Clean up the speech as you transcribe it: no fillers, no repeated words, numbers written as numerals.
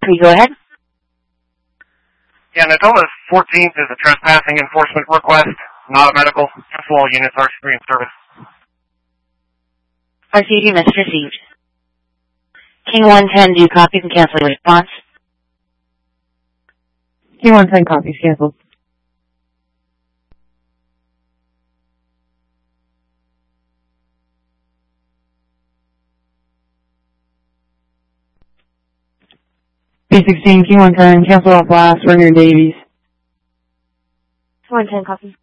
3, go ahead. Yeah, Natoma 14th is a trespassing enforcement request, not a medical. Just all units are in service. RCD message received. King 110, do you copy and cancel your response? King 110 copies, canceled. B16, King 110, cancel off blast, we're near Davies. 110 copies.